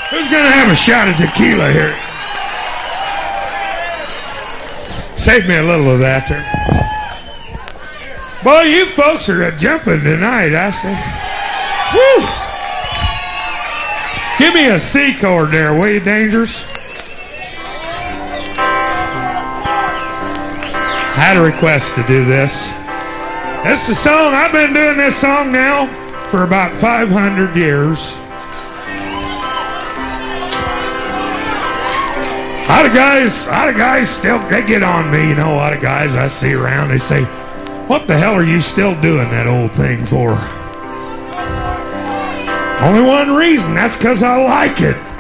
Who's gonna have a shot of tequila here? Save me a little of that there. Boy, you folks are jumping tonight, I say. Woo! Give me a C chord there, will you, Dangerous? I had a request to do this. It's the song, I've been doing this song now for about 500 years. A lot of guys still, they get on me, you know, a lot of guys I see around, they say, what the hell are you still doing that old thing for? Only one reason, that's because I like it.